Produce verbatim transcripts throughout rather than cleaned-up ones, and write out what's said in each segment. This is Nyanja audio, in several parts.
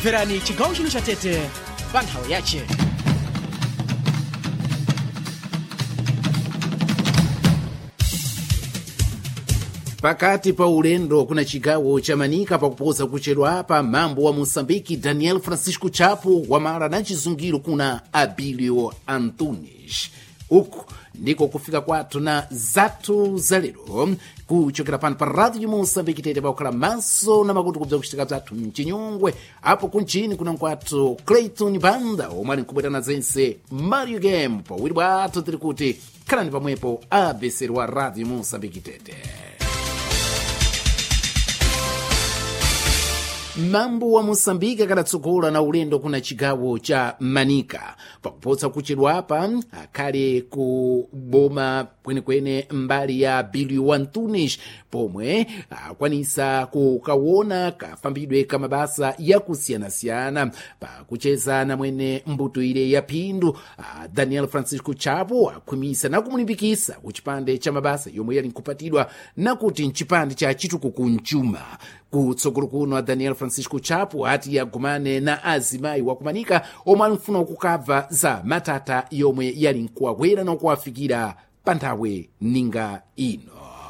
mverani chigawo chino cha Tete pa nthawi yache. Pakati pa ulendo kuna chigawo cha Manika pakupoza kuchedwa pa mambo wa Mosambiki Daniel Francisco Chapo wamara na chizungiro kuna Abilio Antunes. Uku ndiko kufika kwatu na zatu za lero kuchokera pano pa Radio Mosambiki Tete pakukhala maso na makutu kubza kuchitika zatu mchinyongwe apo kunchini kuna mkwatu Clayton Banda omwe ali nkubwetana zense Mario Game pa wili bwatu tiri kuti khalani pamwepo abeseri wa Radio Mosambiki Tete. Mambo wa Mosambika kadatsogola na ulendo kuna chigawo cha Manika pakupotsa kuchedwa apa akale ku boma kwenekwene mbali ya Abilio Antunes pomwe akwanisa kukawona kafambidwe kamabasa ya kusiyana-siyana pakucheza na mwene mbuto ile ya pindu. Daniel Francisco Chapo akhwimisa na kumulimbikisa kuchipande cha mabasa yomwe yali nkupatidwa na kuti nchipande cha chitukuku nchuma. Kutsogolo kuno Daniel Francisco Chapo ati yagumane na azimayi wakumanika omwe alimfuna kukabva za matata yomwe yali nkuwakwera na kuwafikira panthawe ninga ino.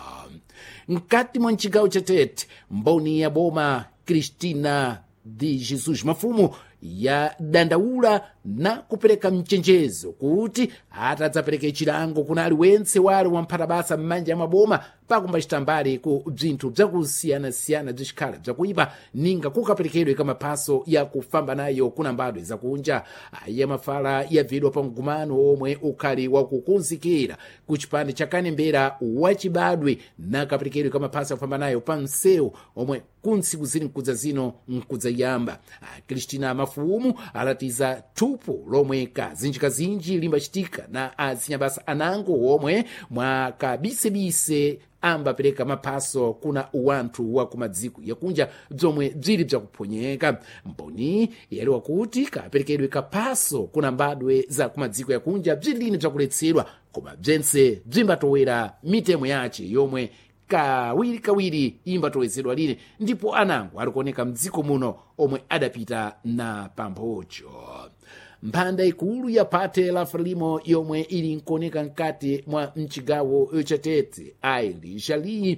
Mkati mwa chigawo cha Tete mboni ya boma Cristina de Jesus Mafumu ya dandaula na kupereka mchenjezo kuti atadzapereke chilango kuna aliwense wale wamphata basa m'manja maboma pakumbachita mbali ku bzinthu bzakusiyana-siyana bzikhala bzakuipa ninga kukaperekedwe kamaphaso ya kufamba nayo kuna mbadwe zakunja. Aya mafala yavidwa pa mgumano omwe ukhali wakukonzekera ku chipande cha kanembera wachibadwe na kaperekedwe kamaphaso ya kufamba nayo pa msewu omwe kuntsiku zili nkudza zino nkudzayamba. Cristina Mafumu alatiza thupo lomwe kazinjikazinji limbachitika na azinyabasa anango omwe mwakabisebise ambapereka maphaso kuna uwanthu wa kumadziko yakunja bzomwe bzili bzakuphonyeka. Mboni yalewa kuti kaperekedwe kaphaso kuna mbadwe za kumadziko yakunja bzilini bzakuletsedwa koma bzense bzimbatowera mitemo yace yomwe kawiri kawiri imbatowezedwa lini ndipo anango alikuoneka mdziko muno omwe adapita na pambocho. Mphanda ikulu ya Pate la Frelimo yomwe ili nkuoneka nkati mwa mchigawo cha Tete aili jali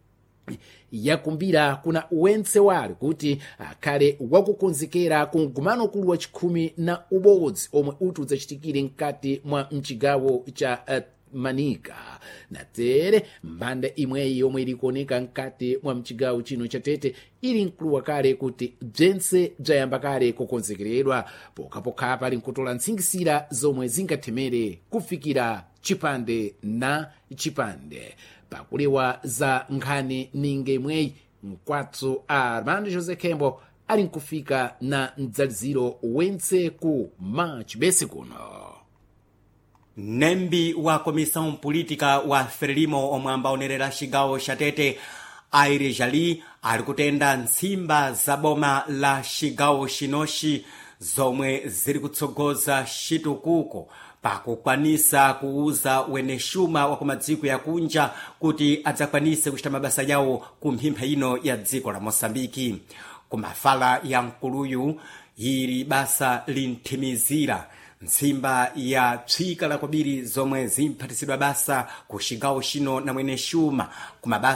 yakumbira kuna uwense wale kuti akhale wakukonzekera ku mgumano kulu wa chikhumi na ubodzi omwe udzachitikire nkati mwa mchigawo cha uh, Manika. Na tere mbanda imweyi yomwe ili kuoneka nkati mwa mchigawo chino cha Tete ili nkuluwa kale kuti bzense bzayamba kale kukonzekeredwa pokapoka pali nkutola ntsingisira zomwe zingathemere kufikira chipande na chipande. Pakulewa za nkhani ninga imweyi mkwatso a Armando Jose Kembo ali nkufika na mdzaliziro wense ku machibese kuno. Nembi wa komissão política wa Frelimo omwe ambaonerera chigawo cha Tete aire jali ali kutenda nsimba za boma la chigawo chinochi zomwe ziri kutsogoza chitukuko pakukwanisa kuuza weneshuma wa kumadziko yakunja kuti adzakwanise kuchita mabasa yawo ku mphimpha ino ya dziko la Mosambiki. Kumafala ya mkuluyu ili basa linthimizira nsimba ya tsika la kobiri zomwe zimphatizidwa basa ku chigawo chino na mwene shuma kumabasa